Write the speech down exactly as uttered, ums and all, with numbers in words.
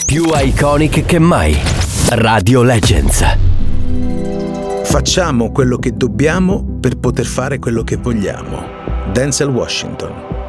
Più iconic che mai. Radio Legends. Facciamo quello che dobbiamo per poter fare quello che vogliamo. Denzel Washington.